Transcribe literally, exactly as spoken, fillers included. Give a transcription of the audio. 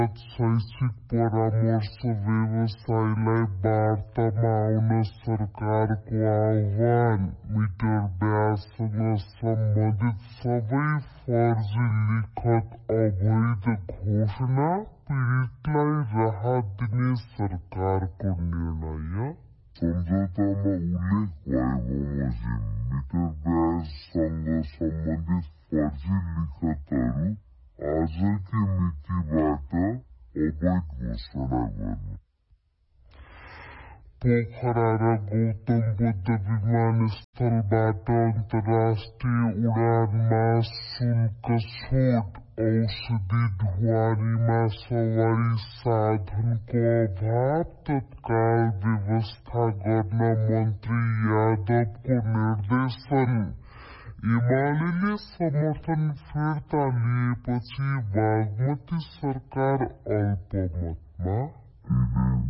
शैक्षिक परामर्श व्यवसायलाई वार्तामा आउन सरकारको आह्वान। मिटर ब्याजसँग सम्बन्धित सबै फर्जी लिखत अवैध घोषणा, पीडितलाई राहत दिने सरकारको निर्णय। सम्झौतामा उल्लेख भएको बमोजिम मिटर ब्याजसँग सम्बन्धित फर्जी लिखतहरू आजकै मितिबाट अवैध घोषणा गर्नु। पोखरा र गौतम बुद्ध विमानस्थलबाट अन्तर्राष्ट्रिय उडानमा शुल्क छुट। औषधि ढुवानीमा सवारी साधनको अभाव, तत्काल व्यवस्था गर्न मन्त्री यादवको निर्देशन। एमाले समर्थन फिर्ता लिएपछि बागमती सरकार अल्पमतमा।